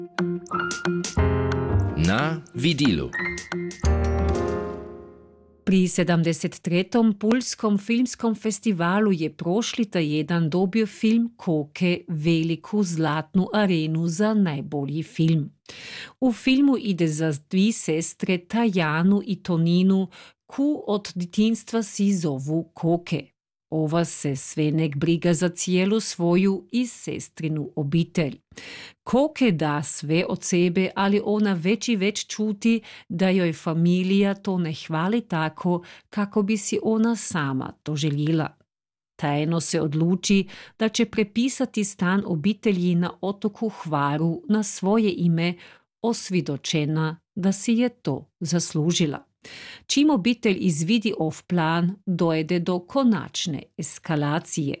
Na vidilu. Pri 73. Pulskom filmskom festivalu je prošli tjedan dobio film Koke veliku zlatnu arenu za najbolji film. U filmu ide za dvi sestre Tajanu i Toninu, ku od djetinjstva si zovu Koke. Ova se svenek briga za cijelu svoju i sestrinu obitelj. Koke da sve od sebe, ali ona već i već čuti da joj familija to ne hvali tako kako bi si ona sama to željela. Tajno se odluči da će prepisati stan obitelji na otoku Hvaru na svoje ime, osvjedočena da si je to zaslužila. Čim obitelj izvidi ov plan, dojde do konačne eskalacije.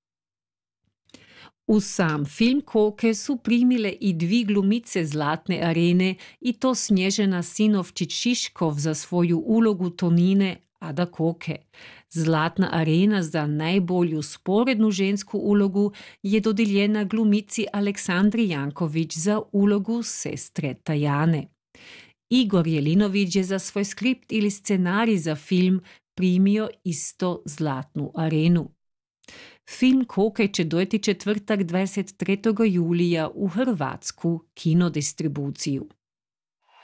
U sam film Koke su primile i dvi glumice Zlatne arene, i to Snježana Sinovčić-Šiškov za svoju ulogu Tonine, Ada Koke. Zlatna arena za najbolju sporednu žensku ulogu je dodijeljena glumici Aleksandri Janković za ulogu sestre Tajane. Igor Jelinović je za svoj skript ili scenarij za film primio isto Zlatnu arenu. Film Koke će dojeti četvrtak 23. julija u hrvatsku kinodistribuciju.